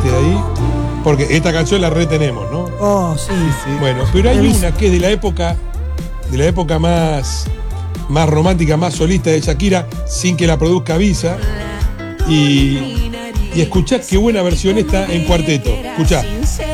sacaste de ahí? Porque esta canción la retenemos, ¿no? Oh, sí. Bueno, pero hay una que es de la época más romántica, más solista de Shakira, sin que la produzca Visa. Y escuchá qué buena versión está en cuarteto. Escuchá.